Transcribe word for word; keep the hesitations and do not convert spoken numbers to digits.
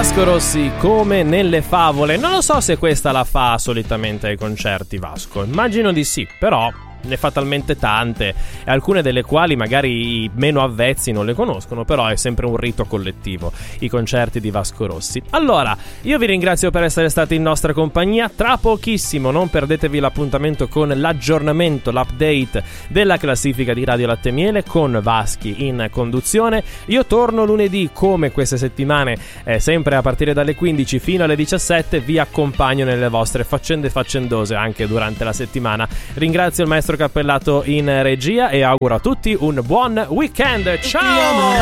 Vasco Rossi, come nelle favole. Non lo so se questa la fa solitamente ai concerti, Vasco. Immagino di sì, però ne fa talmente tante, alcune delle quali magari i meno avvezzi non le conoscono, però è sempre un rito collettivo, i concerti di Vasco Rossi. Allora, io vi ringrazio per essere stati in nostra compagnia. Tra pochissimo non perdetevi l'appuntamento con l'aggiornamento, l'update della classifica di Radio Latte e Miele con Vaschi in conduzione. Io torno lunedì come queste settimane, eh, sempre a partire dalle quindici fino alle diciassette. Vi accompagno nelle vostre faccende faccendose anche durante la settimana. Ringrazio il maestro Cappellato in regia e auguro a tutti un buon weekend. Ciao!